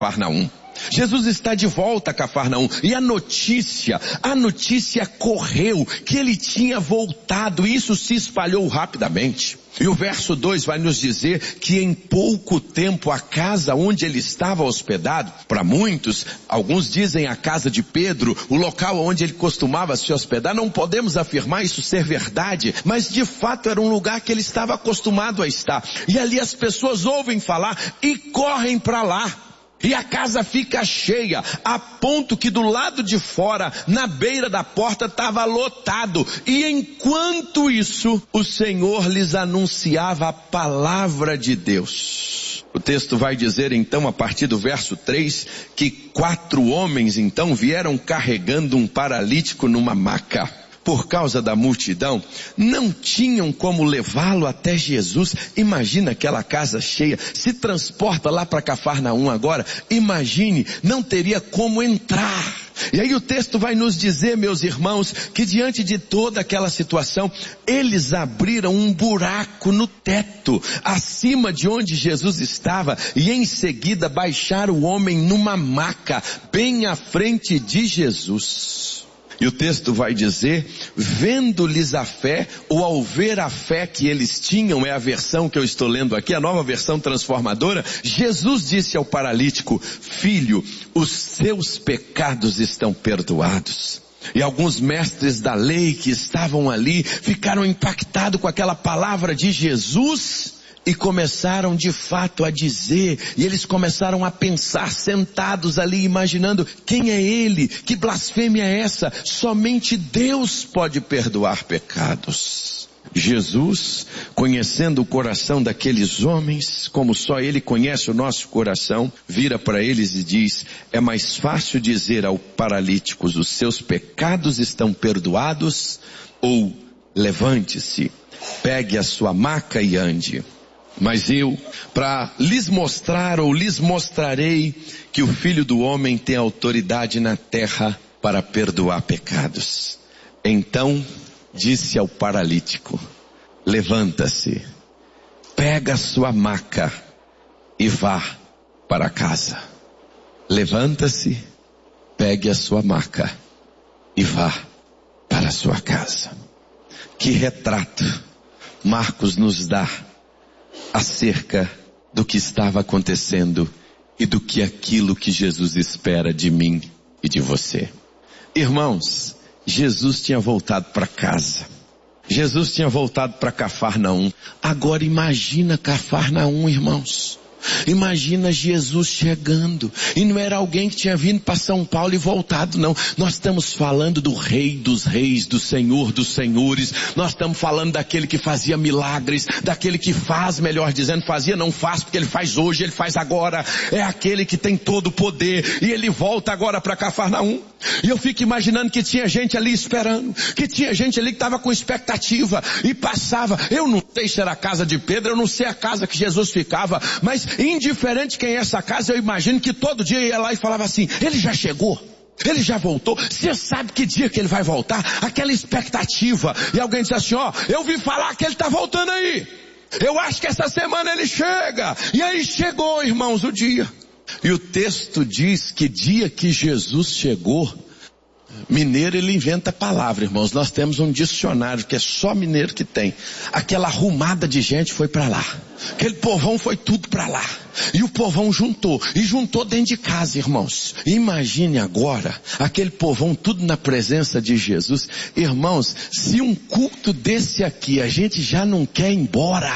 Cafarnaum. Jesus está de volta a Cafarnaum e a notícia correu que ele tinha voltado, e isso se espalhou rapidamente. E o verso 2 vai nos dizer que em pouco tempo a casa onde ele estava hospedado, para muitos, alguns dizem a casa de Pedro, o local onde ele costumava se hospedar, não podemos afirmar isso ser verdade, mas de fato era um lugar que ele estava acostumado a estar. E ali as pessoas ouvem falar e correm para lá. E a casa fica cheia, a ponto que do lado de fora, na beira da porta, estava lotado. E enquanto isso, o Senhor lhes anunciava a palavra de Deus. O texto vai dizer então, a partir do verso 3, que 4 homens então vieram carregando um paralítico numa maca. Por causa da multidão, não tinham como levá-lo até Jesus. Imagina aquela casa cheia, se transporta lá para Cafarnaum agora, imagine, não teria como entrar. E aí o texto vai nos dizer, meus irmãos, que diante de toda aquela situação, eles abriram um buraco no teto, acima de onde Jesus estava, e em seguida baixaram o homem numa maca, bem à frente de Jesus. E o texto vai dizer, vendo-lhes a fé, ou ao ver a fé que eles tinham, é a versão que eu estou lendo aqui, a nova versão transformadora, Jesus disse ao paralítico, filho, os seus pecados estão perdoados. E alguns mestres da lei que estavam ali, ficaram impactados com aquela palavra de Jesus, e começaram de fato a dizer, e eles começaram a pensar sentados ali, imaginando, quem é ele? Que blasfêmia é essa? Somente Deus pode perdoar pecados. Jesus, conhecendo o coração daqueles homens, como só Ele conhece o nosso coração, vira para eles e diz, é mais fácil dizer ao paralítico, os seus pecados estão perdoados, ou levante-se, pegue a sua maca e ande. Mas eu, para lhes mostrar ou lhes mostrarei que o Filho do Homem tem autoridade na terra para perdoar pecados. Então disse ao paralítico, levanta-se, pega a sua maca e vá para casa. Levanta-se, pegue a sua maca e vá para a sua casa. Que retrato Marcos nos dá acerca do que estava acontecendo e do que aquilo que Jesus espera de mim e de você. Irmãos, Jesus tinha voltado para casa. Jesus tinha voltado para Cafarnaum. Agora imagina Cafarnaum, irmãos. Imagina Jesus chegando, e não era alguém que tinha vindo para São Paulo e voltado, não. Nós estamos falando do Rei dos Reis, do Senhor dos Senhores. Nós estamos falando daquele que fazia milagres, daquele que faz, melhor dizendo, fazia, não faz, porque ele faz hoje, ele faz agora. É aquele que tem todo o poder, e ele volta agora para Cafarnaum. E eu fico imaginando que tinha gente ali esperando, que tinha gente ali que estava com expectativa, e passava. Eu não sei se era a casa de Pedro, eu não sei a casa que Jesus ficava, mas indiferente quem é essa casa, eu imagino que todo dia ia lá e falava assim, ele já chegou, ele já voltou, você sabe que dia que ele vai voltar? Aquela expectativa, e alguém diz assim, ó, eu vi falar que ele está voltando aí, eu acho que essa semana ele chega, e aí chegou, irmãos, o dia. E o texto diz que dia que Jesus chegou, mineiro ele inventa palavra, irmãos. Nós temos um dicionário que é só mineiro que tem. Aquela arrumada de gente foi para lá. Aquele povão foi tudo para lá. E o povão juntou. E juntou dentro de casa, irmãos. Imagine agora, aquele povão tudo na presença de Jesus. Irmãos, se um culto desse aqui a gente já não quer ir embora.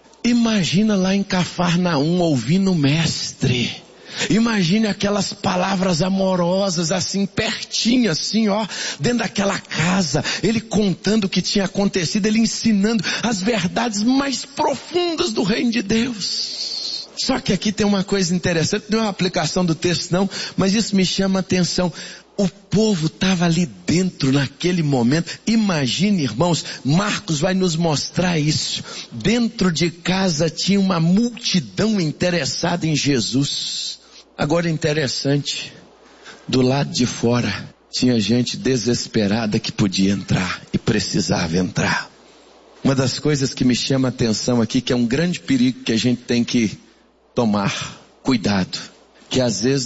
Imagina lá em Cafarnaum ouvindo o mestre. Imagine aquelas palavras amorosas assim, pertinho assim, ó, dentro daquela casa, ele contando o que tinha acontecido, ele ensinando as verdades mais profundas do reino de Deus. Só que aqui tem uma coisa interessante, não é uma aplicação do texto não, mas isso me chama a atenção. O povo estava ali dentro naquele momento. Imagine, irmãos, Marcos vai nos mostrar isso. Dentro de casa tinha uma multidão interessada em Jesus. Agora interessante, do lado de fora tinha gente desesperada que podia entrar e precisava entrar. Uma das coisas que me chama a atenção aqui, que é um grande perigo que a gente tem que tomar cuidado, que às vezes